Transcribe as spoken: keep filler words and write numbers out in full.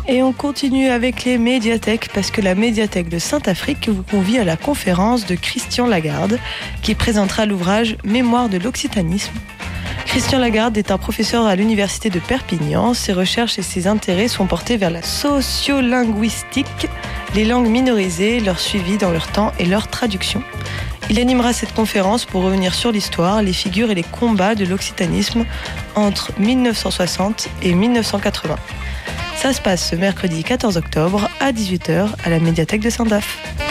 Et on continue avec les médiathèques parce que la médiathèque de Saint-Affrique vous convie à la conférence de Christian Lagarde qui présentera l'ouvrage Mémoire de l'occitanisme. Christian Lagarde est un professeur à l'université de Perpignan. Ses recherches et ses intérêts sont portés vers la sociolinguistique, les langues minorisées, leur suivi dans leur temps et leur traduction. Il animera cette conférence pour revenir sur l'histoire, les figures et les combats de l'occitanisme entre mille neuf cent soixante et mille neuf cent quatre-vingts. Ça se passe ce mercredi quatorze octobre à dix-huit heures à la médiathèque de Saint-Aph.